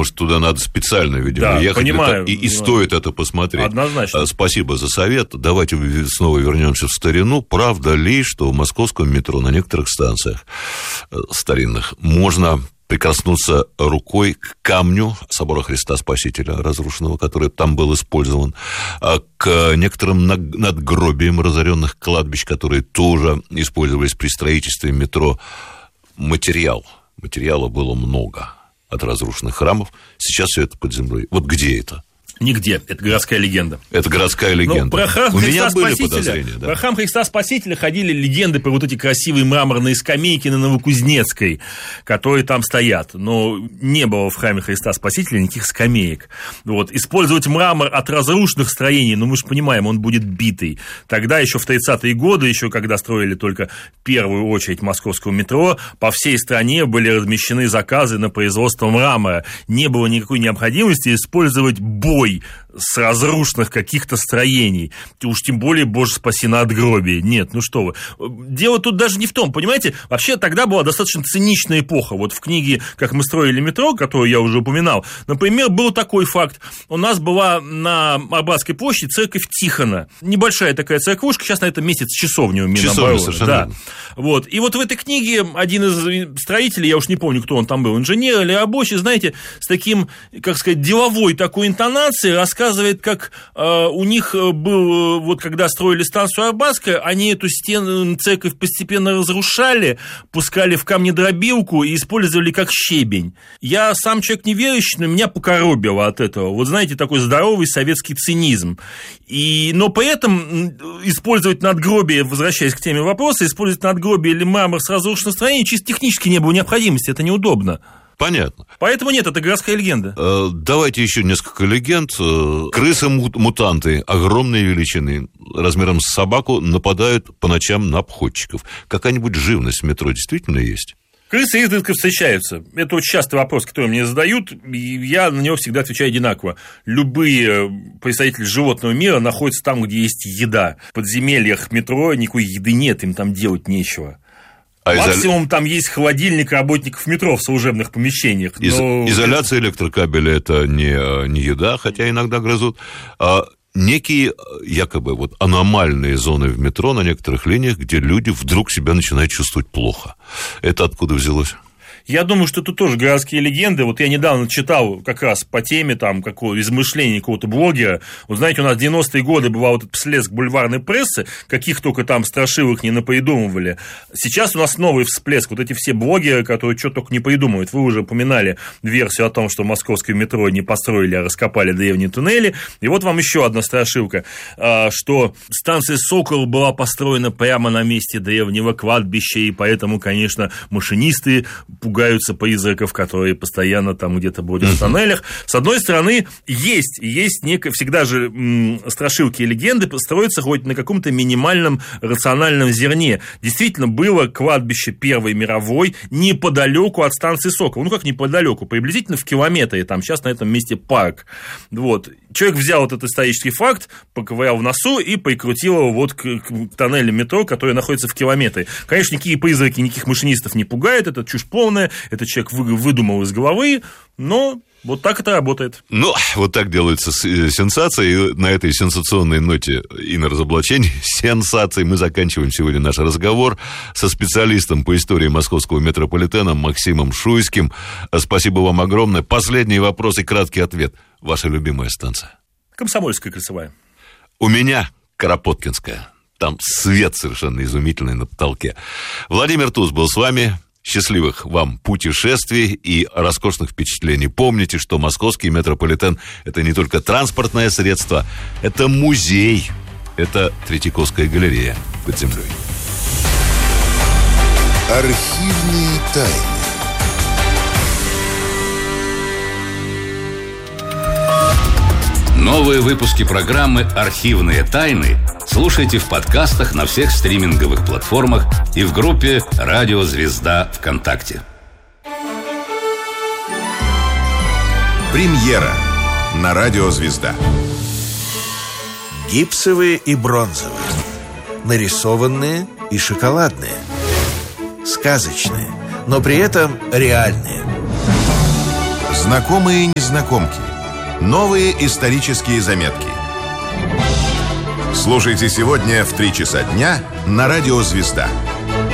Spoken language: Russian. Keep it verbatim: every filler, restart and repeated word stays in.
что туда надо специально, видимо, да, ехать. Понимаю, это, и, и стоит это посмотреть. Однозначно. Спасибо за совет. Давайте снова вернемся в старину. Правда ли, что в московском метро на некоторых станциях старинных можно прикоснуться рукой к камню собора Христа Спасителя разрушенного, который там был использован, к некоторым надгробиям разоренных кладбищ, которые тоже использовались при строительстве метро? Материал. Материала было много от разрушенных храмов. Сейчас все это под землей. Вот где это? Нигде. Это городская легенда. Это городская легенда. Ну, про храм У Христа меня были Спасителя, подозрения. Да. Про храм Христа Спасителя ходили легенды про вот эти красивые мраморные скамейки на Новокузнецкой, которые там стоят. Но не было в храме Христа Спасителя никаких скамеек. Вот. Использовать мрамор от разрушенных строений, ну, мы же понимаем, он будет битый. Тогда еще в тридцатые годы, еще когда строили только первую очередь московского метро, по всей стране были размещены заказы на производство мрамора. Не было никакой необходимости использовать бой с разрушенных каких-то строений. Уж тем более, боже спаси, надгробие. Нет, ну что вы. Дело тут даже не в том, понимаете? Вообще тогда была достаточно циничная эпоха. Вот в книге «Как мы строили метро», которую я уже упоминал, например, был такой факт. У нас была на Арбатской площади церковь Тихона. Небольшая такая церквушка, сейчас на этом месяц часовня у Минобороны. Да. Вот. И вот в этой книге один из строителей, я уж не помню, кто он там был, инженер или рабочий, знаете, с таким, как сказать, деловой такой интонацией рассказывает, как э, у них был, вот когда строили станцию Арбатская, они эту стену, церковь постепенно разрушали, пускали в камнедробилку и использовали как щебень. Я сам человек неверующий, но меня покоробило от этого. Вот знаете, такой здоровый советский цинизм. И, но при этом использовать надгробие, возвращаясь к теме вопроса, использовать надгробие или мрамор с разрушенным строением чисто технически не было необходимости, это неудобно. Понятно. Поэтому нет, это городская легенда. Давайте еще несколько легенд. Крысы-мутанты огромной величины, размером с собаку, нападают по ночам на обходчиков. Какая-нибудь живность в метро действительно есть? Крысы изредка встречаются. Это очень частый вопрос, который мне задают, и я на него всегда отвечаю одинаково. Любые представители животного мира находятся там, где есть еда. В подземельях метро никакой еды нет, им там делать нечего. А максимум изоля... там есть холодильник работников метро в служебных помещениях. Но... Из... Изоляция электрокабеля – это не, не еда, хотя иногда грызут, а некие якобы вот аномальные зоны в метро на некоторых линиях, где люди вдруг себя начинают чувствовать плохо. Это откуда взялось? Я думаю, что тут тоже городские легенды. Вот я недавно читал как раз по теме там, какого, измышления какого-то блогера. Вот знаете, у нас в девяностые годы бывал вот этот всплеск бульварной прессы, каких только там страшилок не напридумывали. Сейчас у нас новый всплеск. Вот эти все блогеры, которые что только не придумывают. Вы уже упоминали версию о том, что московское метро не построили, а раскопали древние туннели. И вот вам еще одна страшилка, что станция «Сокол» была построена прямо на месте древнего кладбища, и поэтому, конечно, машинисты пугаются призраков, которые постоянно там где-то бродят в тоннелях. С одной стороны, есть, есть некое, всегда же м, страшилки и легенды строятся хоть на каком-то минимальном рациональном зерне. Действительно, было кладбище Первой мировой неподалеку от станции «Сокол». Ну, как неподалеку, приблизительно в километре, там сейчас на этом месте парк. Вот. Человек взял этот исторический факт, поковырял в носу и прикрутил его вот к, к тоннелю метро, который находится в километре. Конечно, никакие призраки, никаких машинистов не пугают, это чушь полная, этот человек выдумал из головы, но вот так это работает. Ну, вот так делаются сенсации, и на этой сенсационной ноте и на разоблачении сенсаций мы заканчиваем сегодня наш разговор со специалистом по истории московского метрополитена Максимом Шуйским. Спасибо вам огромное. Последний вопрос и краткий ответ. Ваша любимая станция? Комсомольская кольцевая. У меня Кропоткинская. Там свет совершенно изумительный на потолке. Владимир Туз был с вами. Счастливых вам путешествий и роскошных впечатлений. Помните, что московский метрополитен – это не только транспортное средство, это музей, это Третьяковская галерея под землей. Архивные тайны. Новые выпуски программы «Архивные тайны» слушайте в подкастах на всех стриминговых платформах и в группе «Радио Звезда» ВКонтакте. Премьера на «Радио Звезда». Гипсовые и бронзовые, нарисованные и Знакомые незнакомки. Новые исторические заметки. Слушайте сегодня в три часа дня на радио «Звезда».